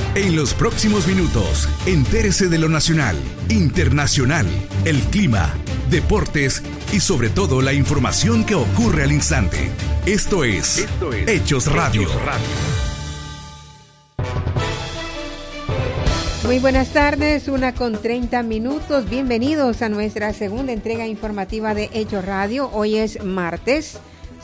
En los próximos minutos, entérese de lo nacional, internacional, el clima, deportes y sobre todo la información que ocurre al instante. Esto es Hechos Radio. Muy buenas tardes, 1:30. Bienvenidos a nuestra segunda entrega informativa de Hechos Radio. Hoy es martes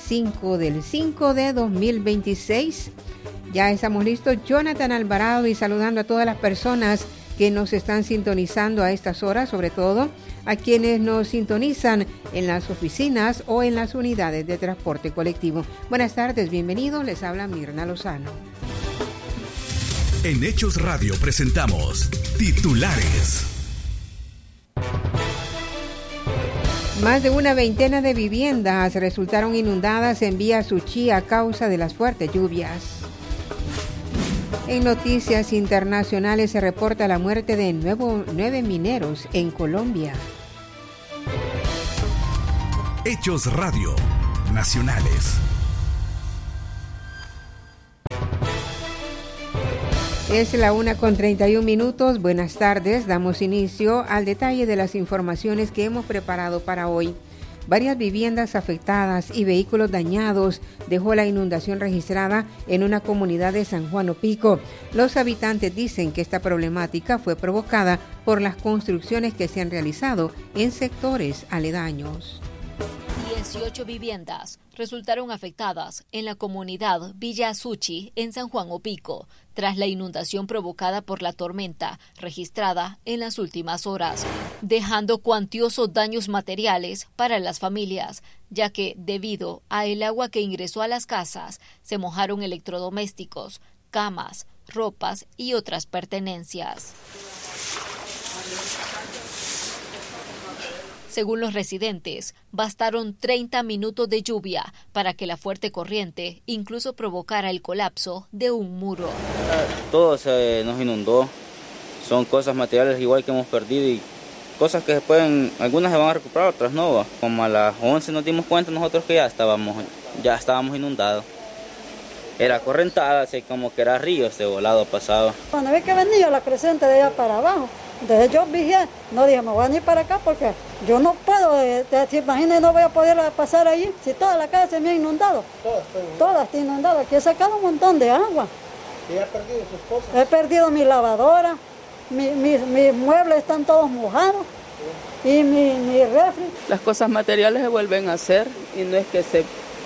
5/5/2026. Ya estamos listos. Jonathan Alvarado y saludando a todas las personas que nos están sintonizando a estas horas, sobre todo a quienes nos sintonizan en las oficinas o en las unidades de transporte colectivo. Buenas tardes, bienvenidos. Les habla Mirna Lozano. En Hechos Radio presentamos titulares. Más de una veintena de viviendas resultaron inundadas en Vía Suchi a causa de las fuertes lluvias. En noticias internacionales se reporta la muerte de 9 mineros en Colombia. Hechos Radio Nacionales. Es la 1:31. Buenas tardes. Damos inicio al detalle de las informaciones que hemos preparado para hoy. Varias viviendas afectadas y vehículos dañados dejó la inundación registrada en una comunidad de San Juan Opico. Los habitantes dicen que esta problemática fue provocada por las construcciones que se han realizado en sectores aledaños. 18 viviendas resultaron afectadas en la comunidad Villa Suchi en San Juan Opico tras la inundación provocada por la tormenta registrada en las últimas horas, dejando cuantiosos daños materiales para las familias, ya que debido a el agua que ingresó a las casas se mojaron electrodomésticos, camas, ropas y otras pertenencias. Según los residentes, bastaron 30 minutos de lluvia para que la fuerte corriente incluso provocara el colapso de un muro. Todo se nos inundó. Son cosas materiales igual que hemos perdido y cosas que algunas se van a recuperar, otras no. Como a las 11 nos dimos cuenta nosotros que ya estábamos inundados. Era correntada, así como que era río este volado pasado. Cuando vi que venía la creciente de allá para abajo, entonces yo dije, no dije, me voy a ir para acá porque yo no puedo, se imaginen, no voy a poder pasar allí, si toda la calle se me ha inundado. Toda está inundada, aquí he sacado un montón de agua. ¿Y ha perdido sus cosas? He perdido mi lavadora, mis muebles están todos mojados y mi refri. Las cosas materiales se vuelven a hacer y no es que se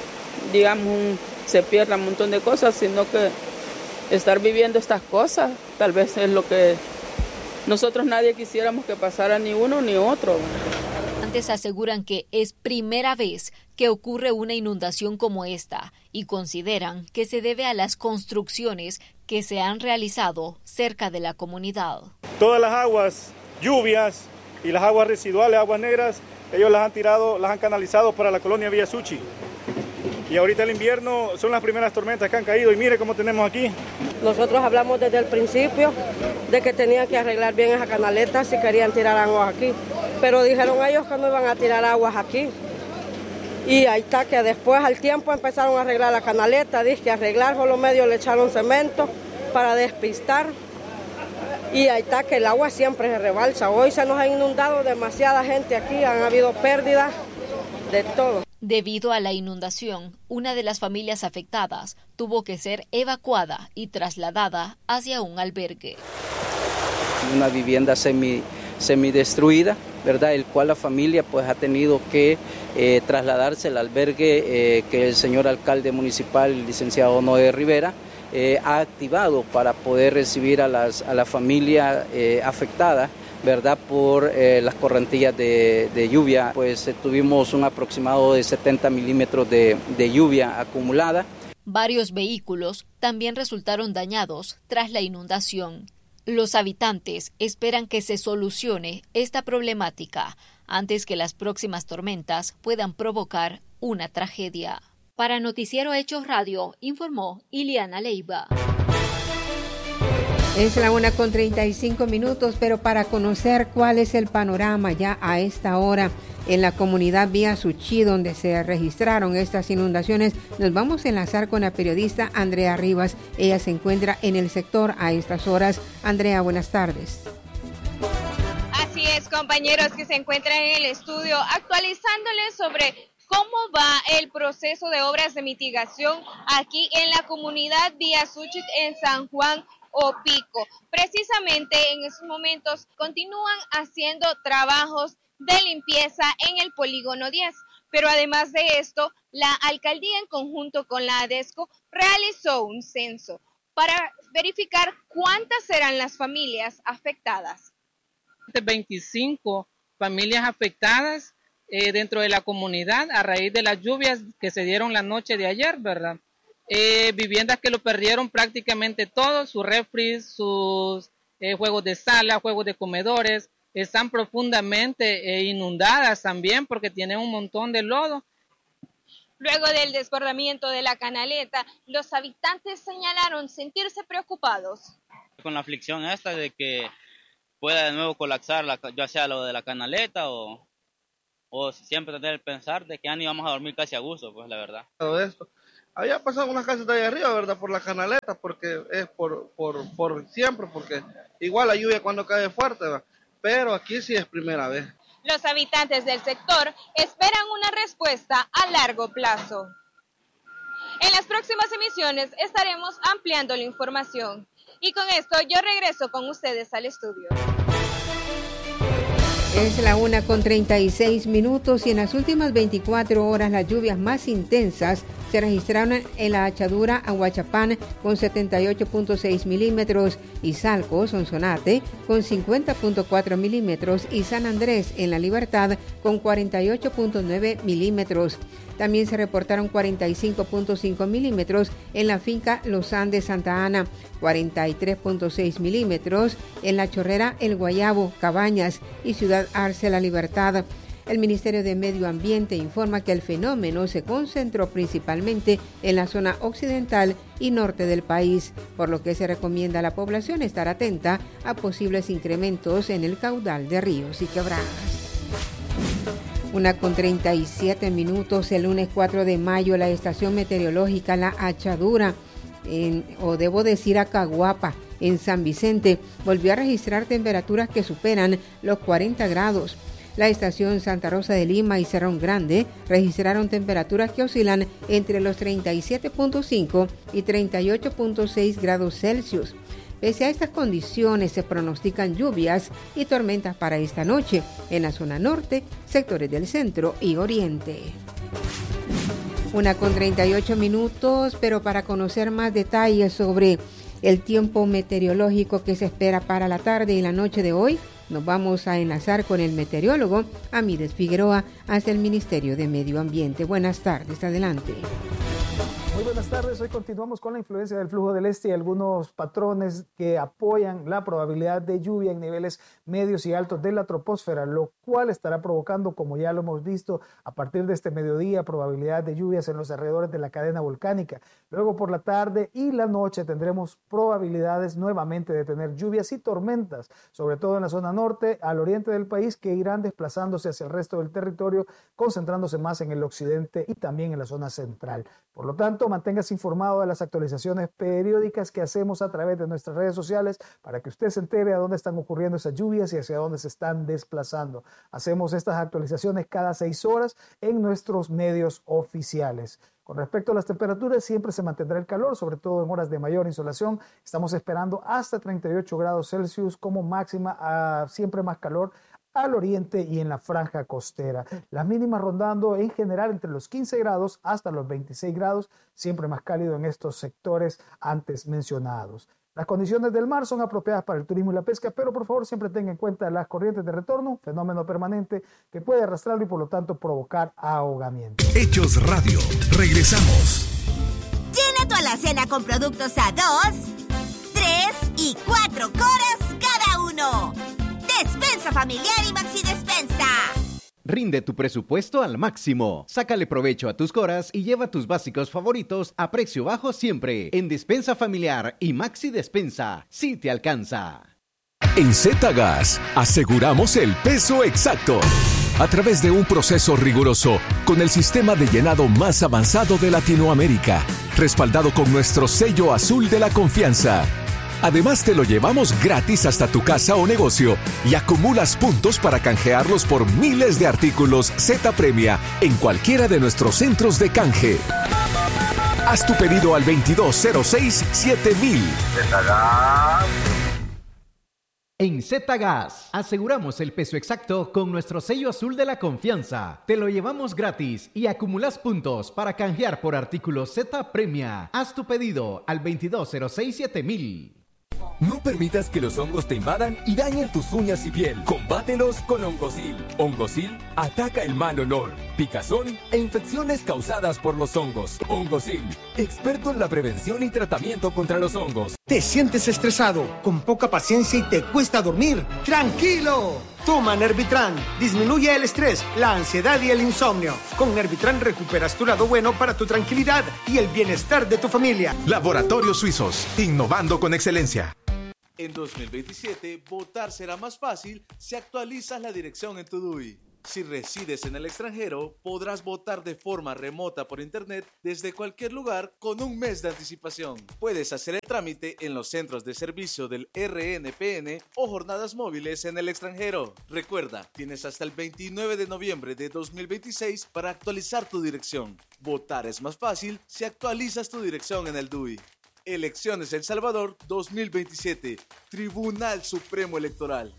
pierda un montón de cosas, sino que estar viviendo estas cosas tal vez es lo que nosotros nadie quisiéramos que pasara, ni uno ni otro. Antes aseguran que es primera vez que ocurre una inundación como esta y consideran que se debe a las construcciones que se han realizado cerca de la comunidad. Todas las aguas, lluvias y las aguas residuales, aguas negras, ellos las han canalizado para la colonia Villa Suchi. Y ahorita el invierno son las primeras tormentas que han caído y mire cómo tenemos aquí. Nosotros hablamos desde el principio de que tenían que arreglar bien esa canaleta si querían tirar aguas aquí. Pero dijeron ellos que no iban a tirar aguas aquí. Y ahí está que después al tiempo empezaron a arreglar la canaleta, dice que arreglar, solo medio le echaron cemento para despistar. Y ahí está que el agua siempre se rebalsa. Hoy se nos ha inundado demasiada gente aquí, han habido pérdidas de todo. Debido a la inundación, una de las familias afectadas tuvo que ser evacuada y trasladada hacia un albergue. Una vivienda semidestruida, ¿verdad? El cual la familia pues ha tenido que trasladarse al albergue que el señor alcalde municipal, el licenciado Noé Rivera, ha activado para poder recibir a la familia afectada, ¿verdad? Por las correntillas de lluvia. Pues tuvimos un aproximado de 70 milímetros de lluvia acumulada. Varios vehículos también resultaron dañados tras la inundación. Los habitantes esperan que se solucione esta problemática antes que las próximas tormentas puedan provocar una tragedia. Para Noticiero Hechos Radio, informó Iliana Leiva. Es la 1:35, pero para conocer cuál es el panorama ya a esta hora en la comunidad Vía Suchí, donde se registraron estas inundaciones, nos vamos a enlazar con la periodista Andrea Rivas. Ella se encuentra en el sector a estas horas. Andrea, buenas tardes. Así es, compañeros que se encuentran en el estudio, actualizándoles sobre cómo va el proceso de obras de mitigación aquí en la comunidad Vía Suchí en San Juan Opico. Precisamente en estos momentos continúan haciendo trabajos de limpieza en el polígono 10, pero además de esto, la alcaldía en conjunto con la ADESCO realizó un censo para verificar cuántas serán las familias afectadas. 25 familias afectadas dentro de la comunidad a raíz de las lluvias que se dieron la noche de ayer, ¿verdad? Viviendas que lo perdieron prácticamente todo, sus refris, sus juegos de sala, juegos de comedores, están profundamente inundadas también porque tienen un montón de lodo. Luego del desbordamiento de la canaleta, los habitantes señalaron sentirse preocupados. Con la aflicción esta de que pueda de nuevo colapsar, ya sea lo de la canaleta o siempre tener el pensar de que ya ni vamos a dormir casi a gusto, pues la verdad. Todo esto. Había pasado unas casas de ahí arriba, ¿verdad? Por la canaleta, porque es por siempre, porque igual la lluvia cuando cae fuerte, ¿verdad? Pero aquí sí es primera vez. Los habitantes del sector esperan una respuesta a largo plazo. En las próximas emisiones estaremos ampliando la información. Y con esto yo regreso con ustedes al estudio. Es la 1:36 y en las últimas 24 horas las lluvias más intensas se registraron en la Achadura, Aguachapán con 78.6 milímetros y Salco, Sonsonate con 50.4 milímetros y San Andrés en La Libertad con 48.9 milímetros. También se reportaron 45.5 milímetros en la finca Los Andes Santa Ana, 43.6 milímetros en La Chorrera El Guayabo, Cabañas y Ciudad Arce La Libertad. El Ministerio de Medio Ambiente informa que el fenómeno se concentró principalmente en la zona occidental y norte del país, por lo que se recomienda a la población estar atenta a posibles incrementos en el caudal de ríos y quebradas. 1:37, el lunes 4 de mayo, la estación meteorológica La Achadura, Acaguapa, en San Vicente, volvió a registrar temperaturas que superan los 40 grados. La estación Santa Rosa de Lima y Cerrón Grande registraron temperaturas que oscilan entre los 37.5 y 38.6 grados Celsius. Pese a estas condiciones, se pronostican lluvias y tormentas para esta noche en la zona norte, sectores del centro y oriente. 1:38, pero para conocer más detalles sobre el tiempo meteorológico que se espera para la tarde y la noche de hoy, nos vamos a enlazar con el meteorólogo Amídez Figueroa hacia el Ministerio de Medio Ambiente. Buenas tardes, adelante. Muy buenas tardes, hoy continuamos con la influencia del flujo del este y algunos patrones que apoyan la probabilidad de lluvia en niveles medios y altos de la troposfera, lo cual estará provocando, como ya lo hemos visto, a partir de este mediodía, probabilidad de lluvias en los alrededores de la cadena volcánica. Luego por la tarde y la noche tendremos probabilidades nuevamente de tener lluvias y tormentas, sobre todo en la zona norte, al oriente del país, que irán desplazándose hacia el resto del territorio, concentrándose más en el occidente y también en la zona central. Por lo tanto, manténgase informado de las actualizaciones periódicas que hacemos a través de nuestras redes sociales para que usted se entere a dónde están ocurriendo esas lluvias y hacia dónde se están desplazando. Hacemos estas actualizaciones cada 6 horas en nuestros medios oficiales. Con respecto a las temperaturas, siempre se mantendrá el calor, sobre todo en horas de mayor insolación. Estamos esperando hasta 38 grados Celsius como máxima, siempre más calor al oriente y en la franja costera. Las mínimas rondando en general entre los 15 grados hasta los 26 grados, siempre más cálido en estos sectores antes mencionados. Las condiciones del mar son apropiadas para el turismo y la pesca, pero por favor siempre tenga en cuenta las corrientes de retorno, fenómeno permanente que puede arrastrarlo y por lo tanto provocar ahogamiento. Hechos Radio, regresamos. Llena tu alacena con productos a 2, 3 y 4 coras cada uno. Despensa familiar y Maxi Despensa. Rinde tu presupuesto al máximo. Sácale provecho a tus coras y lleva tus básicos favoritos a precio bajo siempre. En Despensa Familiar y Maxi Despensa. Sí te alcanza. En Z-Gas aseguramos el peso exacto a través de un proceso riguroso con el sistema de llenado más avanzado de Latinoamérica, respaldado con nuestro sello azul de la confianza. Además te lo llevamos gratis hasta tu casa o negocio y acumulas puntos para canjearlos por miles de artículos Z Premia en cualquiera de nuestros centros de canje. Haz tu pedido al 2206-7000. En Z-Gas aseguramos el peso exacto con nuestro sello azul de la confianza. Te lo llevamos gratis y acumulas puntos para canjear por artículos Z Premia. Haz tu pedido al 2206-7000. No permitas que los hongos te invadan y dañen tus uñas y piel. Combátelos con Hongosil. Hongosil ataca el mal olor, picazón e infecciones causadas por los hongos. Hongosil, experto en la prevención y tratamiento contra los hongos. ¿Te sientes estresado, con poca paciencia y te cuesta dormir? ¡Tranquilo! Toma Nervitran. Disminuye el estrés, la ansiedad y el insomnio. Con Nervitran recuperas tu lado bueno para tu tranquilidad y el bienestar de tu familia. Laboratorios Suizos, innovando con excelencia. En 2027, votar será más fácil si actualizas la dirección en tu DUI. Si resides en el extranjero, podrás votar de forma remota por internet desde cualquier lugar con un mes de anticipación. Puedes hacer el trámite en los centros de servicio del RNPN o jornadas móviles en el extranjero. Recuerda, tienes hasta el 29 de noviembre de 2026 para actualizar tu dirección. Votar es más fácil si actualizas tu dirección en el DUI. Elecciones El Salvador 2027. Tribunal Supremo Electoral.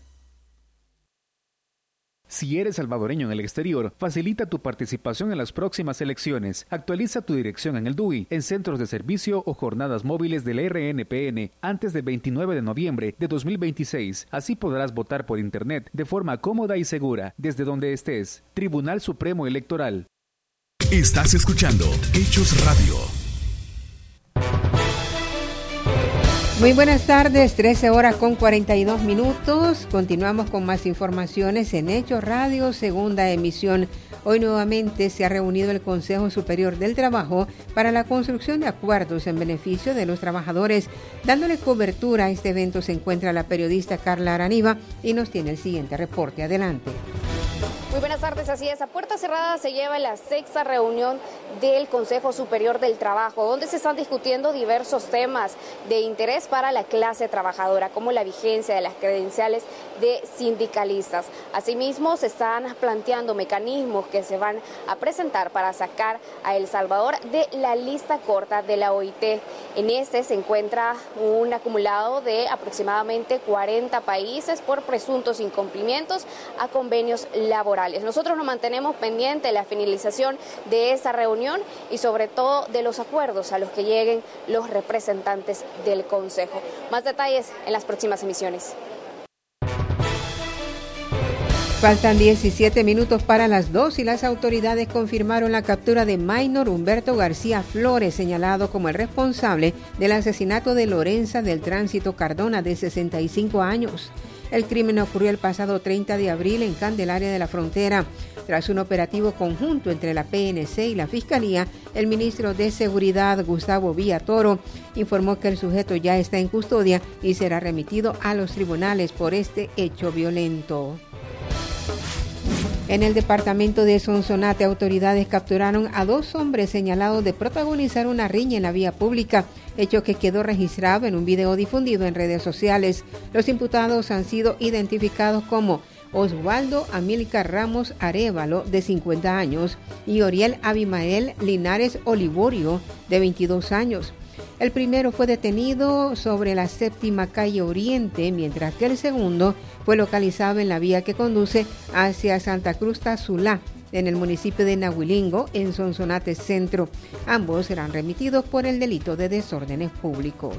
Si eres salvadoreño en el exterior, facilita tu participación en las próximas elecciones. Actualiza tu dirección en el DUI, en centros de servicio o jornadas móviles del RNPN antes del 29 de noviembre de 2026. Así podrás votar por internet de forma cómoda y segura desde donde estés. Tribunal Supremo Electoral. Estás escuchando Hechos Radio. Muy buenas tardes, 13 horas con 42 minutos. Continuamos con más informaciones en Hechos Radio, segunda emisión. Hoy nuevamente se ha reunido el Consejo Superior del Trabajo para la construcción de acuerdos en beneficio de los trabajadores. Dándole cobertura a este evento se encuentra la periodista Carla Araniva y nos tiene el siguiente reporte. Adelante. Muy buenas tardes, así es. A puerta cerrada se lleva la sexta reunión del Consejo Superior del Trabajo, donde se están discutiendo diversos temas de interés para la clase trabajadora, como la vigencia de las credenciales de sindicalistas. Asimismo, se están planteando mecanismos que se van a presentar para sacar a El Salvador de la lista corta de la OIT. En este se encuentra un acumulado de aproximadamente 40 países por presuntos incumplimientos a convenios laborales. Nosotros nos mantenemos pendientes de la finalización de esta reunión y sobre todo de los acuerdos a los que lleguen los representantes del Consejo. Más detalles en las próximas emisiones. Faltan 17 minutos para las 2 y las autoridades confirmaron la captura de Maynor Humberto García Flores, señalado como el responsable del asesinato de Lorenza del Tránsito Cardona, de 65 años. El crimen ocurrió el pasado 30 de abril en Candelaria de la Frontera. Tras un operativo conjunto entre la PNC y la Fiscalía, el ministro de Seguridad, Gustavo Villatoro, informó que el sujeto ya está en custodia y será remitido a los tribunales por este hecho violento. En el departamento de Sonsonate, autoridades capturaron a 2 hombres señalados de protagonizar una riña en la vía pública, hecho que quedó registrado en un video difundido en redes sociales. Los imputados han sido identificados como Oswaldo Amílcar Ramos Arévalo, de 50 años, y Oriel Abimael Linares Olivorio, de 22 años. El primero fue detenido sobre la 7ª calle Oriente, mientras que el segundo fue localizado en la vía que conduce hacia Santa Cruz Tazulá, en el municipio de Nahuilingo, en Sonsonate Centro. Ambos serán remitidos por el delito de desórdenes públicos.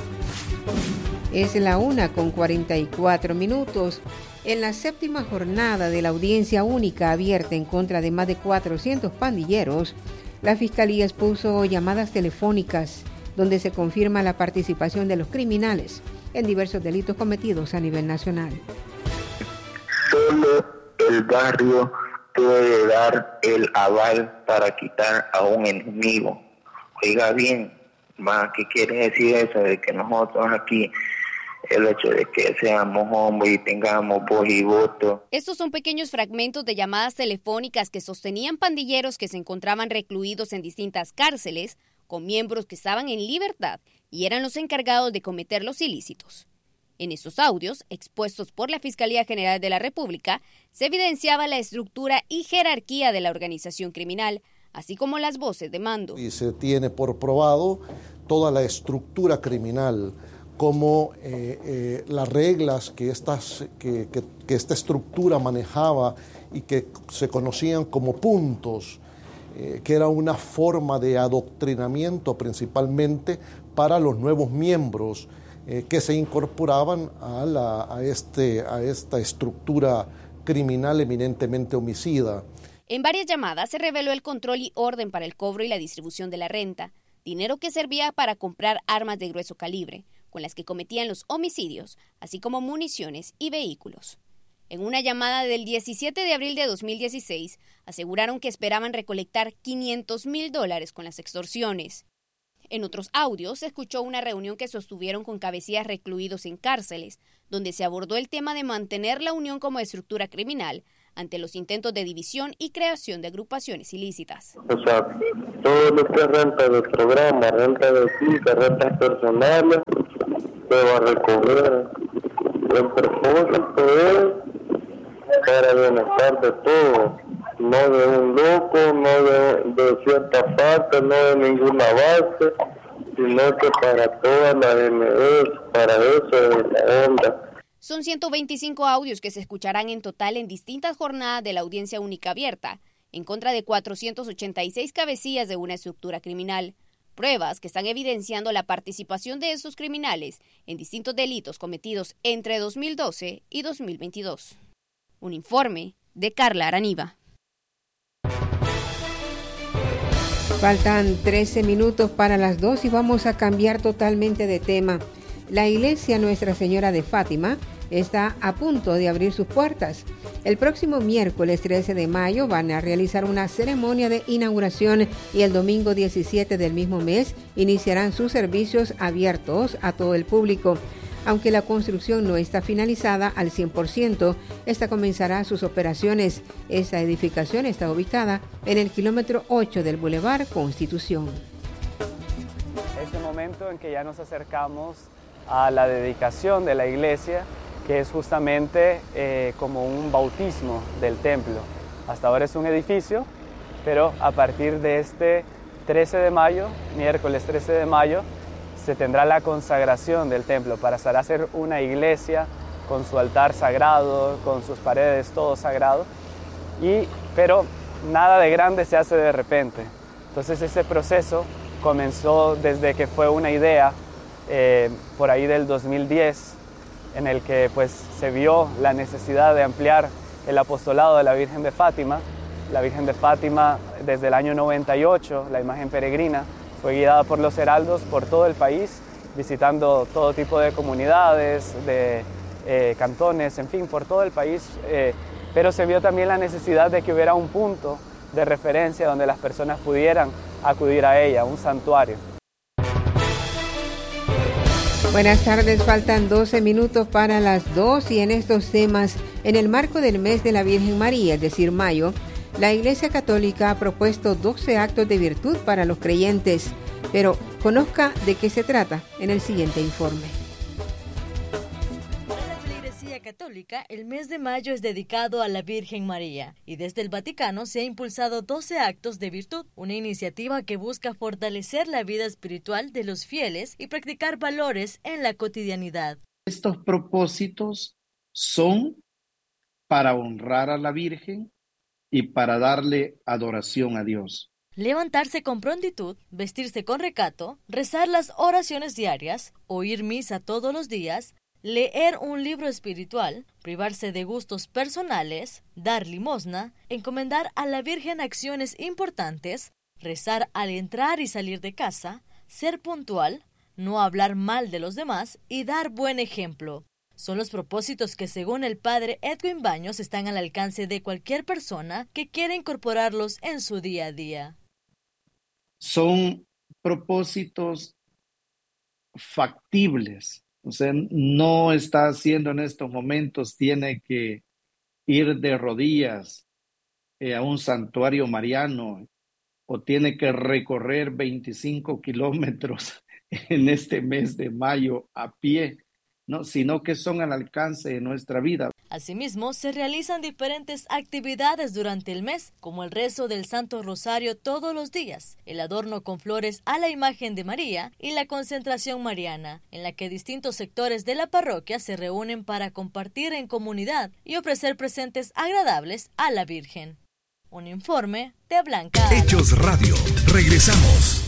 Es la 1:44 minutos. En la 7ª jornada de la audiencia única abierta en contra de más de 400 pandilleros, la Fiscalía expuso llamadas telefónicas donde se confirma la participación de los criminales en diversos delitos cometidos a nivel nacional. Solo el barrio puede dar el aval para quitar a un enemigo. Oiga bien, ¿qué quiere decir eso? De que nosotros aquí, el hecho de que seamos hombres y tengamos voz y voto. Estos son pequeños fragmentos de llamadas telefónicas que sostenían pandilleros que se encontraban recluidos en distintas cárceles, con miembros que estaban en libertad y eran los encargados de cometer los ilícitos. En estos audios, expuestos por la Fiscalía General de la República, se evidenciaba la estructura y jerarquía de la organización criminal, así como las voces de mando. Y se tiene por probado toda la estructura criminal, como las reglas que esta estructura manejaba y que se conocían como puntos, que era una forma de adoctrinamiento principalmente para los nuevos miembros que se incorporaban a esta estructura criminal eminentemente homicida. En varias llamadas se reveló el control y orden para el cobro y la distribución de la renta, dinero que servía para comprar armas de grueso calibre, con las que cometían los homicidios, así como municiones y vehículos. En una llamada del 17 de abril de 2016, aseguraron que esperaban recolectar $500,000 con las extorsiones. En otros audios se escuchó una reunión que sostuvieron con cabecillas recluidos en cárceles, donde se abordó el tema de mantener la unión como estructura criminal ante los intentos de división y creación de agrupaciones ilícitas. O sea, todo lo que es renta de programa, renta de cita, rentas personales, se va a recoger. El propósito es para bienestar de todos, no de un loco, no de cierta parte, no de ninguna base, sino que para todas las ME, para eso es la onda. Son 125 audios que se escucharán en total en distintas jornadas de la audiencia única abierta, en contra de 486 cabecillas de una estructura criminal. Pruebas que están evidenciando la participación de esos criminales en distintos delitos cometidos entre 2012 y 2022. Un informe de Carla Araniva. Faltan 13 minutos para las 2 y vamos a cambiar totalmente de tema. La iglesia Nuestra Señora de Fátima está a punto de abrir sus puertas. El próximo miércoles 13 de mayo van a realizar una ceremonia de inauguración y el domingo 17 del mismo mes iniciarán sus servicios abiertos a todo el público. Aunque la construcción no está finalizada al 100%, esta comenzará sus operaciones. Esta edificación está ubicada en el kilómetro 8 del Boulevard Constitución. Es el momento en que ya nos acercamos a la dedicación de la iglesia, que es justamente como un bautismo del templo. Hasta ahora es un edificio, pero a partir de este 13 de mayo, miércoles 13 de mayo, se tendrá la consagración del templo, pasará a ser una iglesia con su altar sagrado, con sus paredes, todo sagrado, pero nada de grande se hace de repente. Entonces ese proceso comenzó desde que fue una idea por ahí del 2010, en el que pues se vio la necesidad de ampliar el apostolado de la Virgen de Fátima. La Virgen de Fátima desde el año 98, la imagen peregrina, fue guiada por los heraldos por todo el país, visitando todo tipo de comunidades, de cantones, en fin, por todo el país, pero se vio también la necesidad de que hubiera un punto de referencia donde las personas pudieran acudir a ella, un santuario. Buenas tardes, faltan 12 minutos para las 2 y en estos temas, en el marco del mes de la Virgen María, es decir, mayo, la Iglesia Católica ha propuesto 12 actos de virtud para los creyentes, pero conozca de qué se trata en el siguiente informe. Para la Iglesia Católica, el mes de mayo es dedicado a la Virgen María y desde el Vaticano se ha impulsado 12 actos de virtud, una iniciativa que busca fortalecer la vida espiritual de los fieles y practicar valores en la cotidianidad. Estos propósitos son para honrar a la Virgen y para darle adoración a Dios. Levantarse con prontitud, vestirse con recato, rezar las oraciones diarias, oír misa todos los días, leer un libro espiritual, privarse de gustos personales, dar limosna, encomendar a la Virgen acciones importantes, rezar al entrar y salir de casa, ser puntual, no hablar mal de los demás y dar buen ejemplo. Son los propósitos que, según el padre Edwin Baños, están al alcance de cualquier persona que quiera incorporarlos en su día a día. Son propósitos factibles. O sea, no está haciendo en estos momentos, tiene que ir de rodillas a un santuario mariano o tiene que recorrer 25 kilómetros en este mes de mayo a pie, ¿no? Sino que son al alcance de nuestra vida. Asimismo, se realizan diferentes actividades durante el mes, como el rezo del Santo Rosario todos los días, el adorno con flores a la imagen de María y la concentración mariana, en la que distintos sectores de la parroquia se reúnen para compartir en comunidad y ofrecer presentes agradables a la Virgen. Un informe de Blanca. Hechos Radio. Regresamos.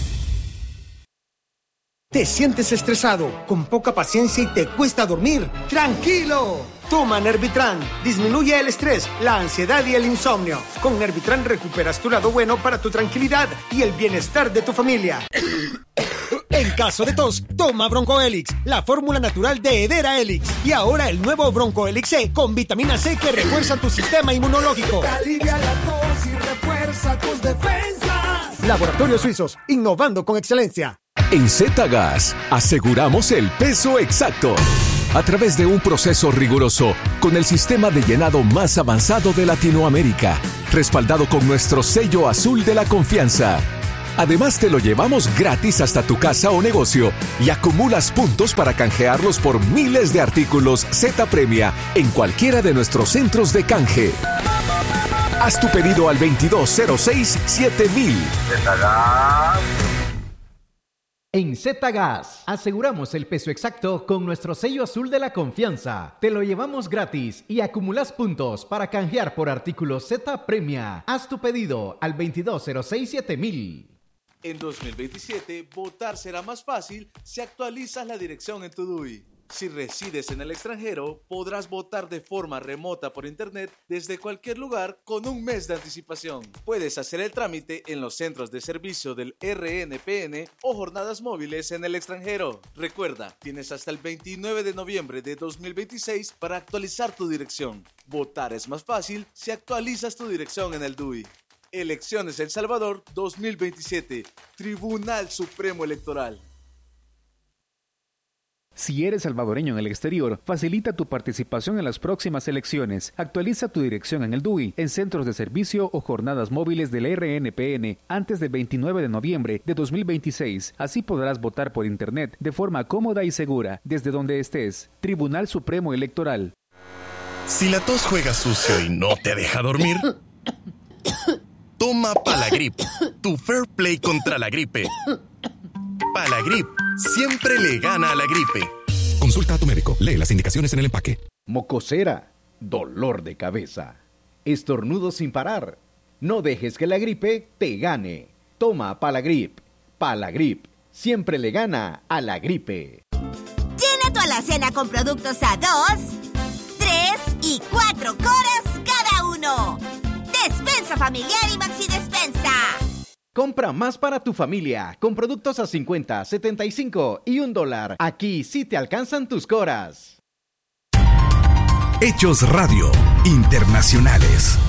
¿Te sientes estresado, con poca paciencia y te cuesta dormir? ¡Tranquilo! Toma Nervitran. Disminuye el estrés, la ansiedad y el insomnio. Con Nervitran recuperas tu lado bueno para tu tranquilidad y el bienestar de tu familia. En caso de tos, toma Broncoelix, la fórmula natural de Hedera Helix. Y ahora el nuevo Broncoelix C con vitamina C que refuerza tu sistema inmunológico. Alivia la tos y refuerza tus defensas. Laboratorios Suizos, innovando con excelencia. En Z-Gas aseguramos el peso exacto a través de un proceso riguroso con el sistema de llenado más avanzado de Latinoamérica, respaldado con nuestro sello azul de la confianza. Además, te lo llevamos gratis hasta tu casa o negocio y acumulas puntos para canjearlos por miles de artículos Z Premia en cualquiera de nuestros centros de canje. Haz tu pedido al 2206-7000. Z-Gas. En Z-Gas aseguramos el peso exacto con nuestro sello azul de la confianza. Te lo llevamos gratis y acumulas puntos para canjear por artículos Z Premia. Haz tu pedido al 2206-7000. En 2027, votar será más fácil si actualizas la dirección en tu DUI. Si resides en el extranjero, podrás votar de forma remota por internet desde cualquier lugar con un mes de anticipación. Puedes hacer el trámite en los centros de servicio del RNPN o jornadas móviles en el extranjero. Recuerda, tienes hasta el 29 de noviembre de 2026 para actualizar tu dirección. Votar es más fácil si actualizas tu dirección en el DUI. Elecciones El Salvador 2027. Tribunal Supremo Electoral. Si eres salvadoreño en el exterior, facilita tu participación en las próximas elecciones. Actualiza tu dirección en el DUI, en centros de servicio o jornadas móviles del RNPN antes del 29 de noviembre de 2026. Así podrás votar por internet de forma cómoda y segura desde donde estés. Tribunal Supremo Electoral. Si la tos juega sucio y no te deja dormir, toma Palagrip, tu fair play contra la gripe. Palagrip siempre le gana a la gripe. Consulta a tu médico. Lee las indicaciones en el empaque. Mocosera, dolor de cabeza, estornudos sin parar. No dejes que la gripe te gane. Toma Palagrip. Palagrip siempre le gana a la gripe. Llena tu alacena con productos a 2, 3 y 4 coras cada uno. Despensa familiar y Maxi Despensa. Compra más para tu familia con productos a 50, 75 y $1. Aquí sí te alcanzan tus coras. Hechos Radio Internacionales.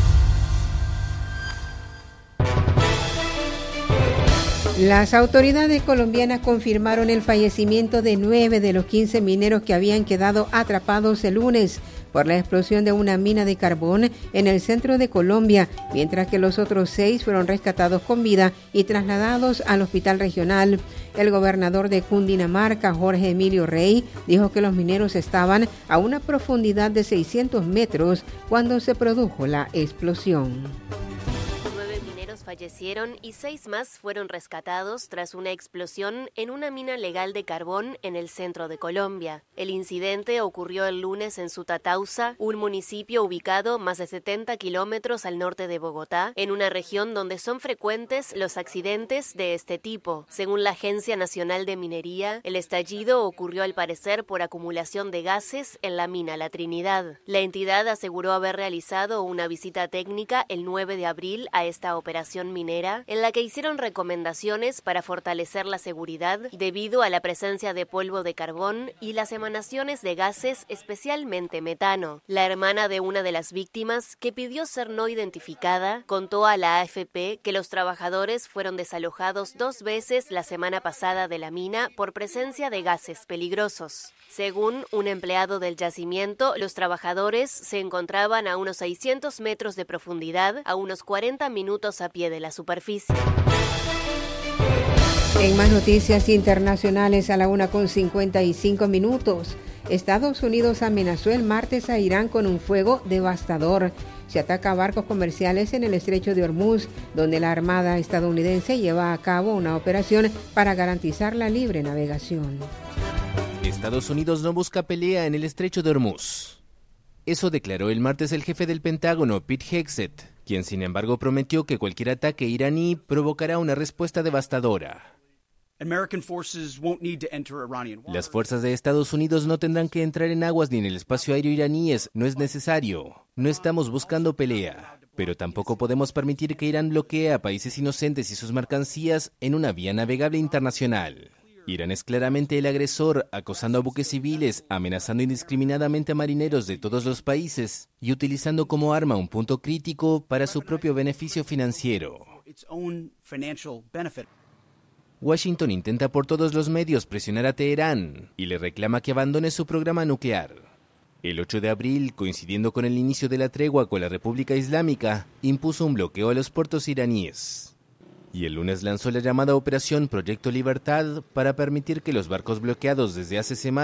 Las autoridades colombianas confirmaron el fallecimiento de 9 de los 15 mineros que habían quedado atrapados el lunes por la explosión de una mina de carbón en el centro de Colombia, mientras que los otros 6 fueron rescatados con vida y trasladados al hospital regional. El gobernador de Cundinamarca, Jorge Emilio Rey, dijo que los mineros estaban a una profundidad de 600 metros cuando se produjo la explosión. Fallecieron y 6 más fueron rescatados tras una explosión en una mina legal de carbón en el centro de Colombia. El incidente ocurrió el lunes en Sutatausa, un municipio ubicado más de 70 kilómetros al norte de Bogotá, en una región donde son frecuentes los accidentes de este tipo. Según la Agencia Nacional de Minería, el estallido ocurrió al parecer por acumulación de gases en la mina La Trinidad. La entidad aseguró haber realizado una visita técnica el 9 de abril a esta operación operación minera en la que hicieron recomendaciones para fortalecer la seguridad debido a la presencia de polvo de carbón y las emanaciones de gases, especialmente metano. La hermana de una de las víctimas, que pidió ser no identificada, contó a la AFP que los trabajadores fueron desalojados 2 veces la semana pasada de la mina por presencia de gases peligrosos. Según un empleado del yacimiento, los trabajadores se encontraban a unos 600 metros de profundidad, a unos 40 minutos a pie de la superficie. En más noticias internacionales a la 1:55. Estados Unidos amenazó el martes a Irán con un fuego devastador. Se ataca a barcos comerciales en el estrecho de Hormuz, donde la Armada estadounidense lleva a cabo una operación para garantizar la libre navegación. Estados Unidos no busca pelea en el estrecho de Hormuz. Eso declaró el martes el jefe del Pentágono, Pete Hegseth, quien sin embargo prometió que cualquier ataque iraní provocará una respuesta devastadora. Las fuerzas de Estados Unidos no tendrán que entrar en aguas ni en el espacio aéreo iraníes, no es necesario. No estamos buscando pelea, pero tampoco podemos permitir que Irán bloquee a países inocentes y sus mercancías en una vía navegable internacional. Irán es claramente el agresor, acosando a buques civiles, amenazando indiscriminadamente a marineros de todos los países y utilizando como arma un punto crítico para su propio beneficio financiero. Washington intenta por todos los medios presionar a Teherán y le reclama que abandone su programa nuclear. El 8 de abril, coincidiendo con el inicio de la tregua con la República Islámica, impuso un bloqueo a los puertos iraníes. Y el lunes lanzó la llamada Operación Proyecto Libertad para permitir que los barcos bloqueados desde hace semanas